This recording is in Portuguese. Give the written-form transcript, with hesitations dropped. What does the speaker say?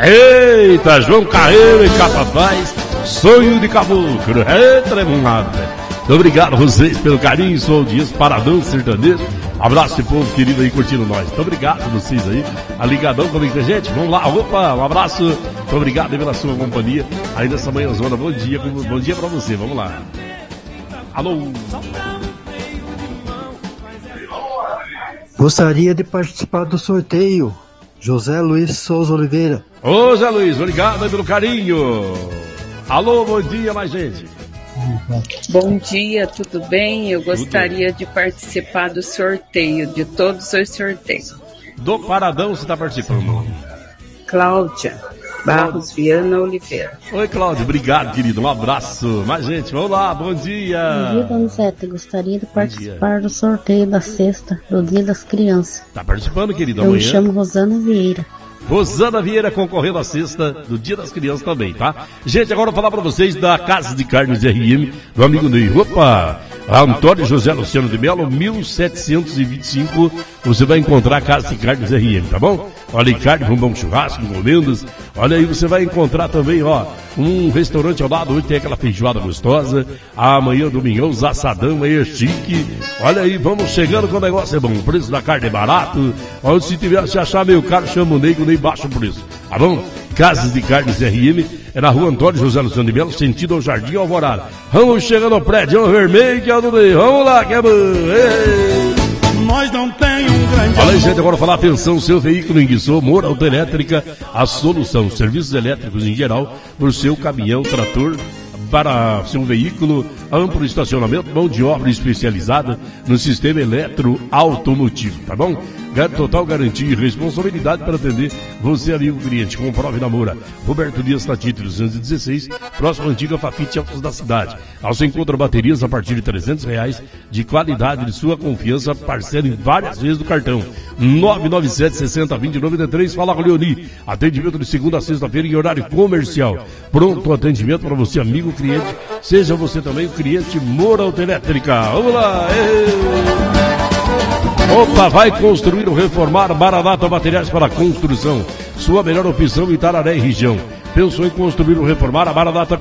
Eita, João Carreiro e Capataz, sonho de caboclo, tremulado. Muito obrigado a vocês pelo carinho, sua audiência, Paradão Sertanejo. Abraço de povo querido aí curtindo nós. Muito obrigado a vocês aí, a ligadão comigo, gente. Vamos lá, opa, um abraço. Muito obrigado aí pela sua companhia aí nessa manhãzona. Bom dia pra você, vamos lá. Alô. Gostaria de participar do sorteio. José Luiz Souza Oliveira. Ô, Zé Luiz, obrigado aí pelo carinho. Alô, bom dia, mais gente. Bom dia, tudo bem? Eu gostaria de participar do sorteio, de todos os sorteios. Do Paradão você está participando? Cláudia Barros Viana Oliveira. Oi, Cláudia, obrigado, querido. Um abraço. Mais gente, vamos lá, bom dia. Bom dia, Donizete. Gostaria de participar do sorteio da sexta, do Dia das Crianças. Tá participando, querido, amanhã? Eu me chamo Rosana Vieira. Rosana Vieira concorrendo à sexta do Dia das Crianças também, tá? Gente, agora eu vou falar pra vocês da Casa de Carnes RM, do amigo Ney. Opa! Antônio José Luciano de Melo, 1725, você vai encontrar a Casa de Carnes RM, tá bom? Olha aí, carne, um bom churrasco, golendas. Olha aí, você vai encontrar também, ó, um restaurante ao lado, hoje tem aquela feijoada gostosa. Amanhã, domingão, os assadão aí é chique. Olha aí, vamos chegando com o negócio é bom. O preço da carne é barato. Olha, se achar meio caro, chama o Ney baixa o preço, tá bom? Casas de Carnes RM, é na rua Antônio José Luciano de Melo, sentido ao Jardim Alvorada. Vamos chegando ao prédio vermelho, que é o do Ney. Vamos lá, que é bom. Ei. Nós não tem um grande... Olha aí, gente, agora falar, atenção, seu veículo enguiçou, Moura Autoelétrica, a solução, serviços elétricos em geral, por seu caminhão, trator, para seu veículo, amplo estacionamento, mão de obra especializada no sistema eletroautomotivo, tá bom? Total garantia e responsabilidade para atender você, amigo cliente. Comprove na Moura. Roberto Dias Tati 316, próximo à antiga Fafite Autos da cidade. Você encontra baterias a partir de R$300 de qualidade de sua confiança, parcela em várias vezes do cartão. 997-60-2093, fala com o Leoni. Atendimento de segunda a sexta-feira em horário comercial. Pronto atendimento para você, amigo cliente. Seja você também o cliente Moura Autoelétrica. Vamos lá! Opa, vai construir ou reformar? Maranata Materiais para Construção. Sua melhor opção em Itararé e região. Pensou em construir ou reformar? A Maranata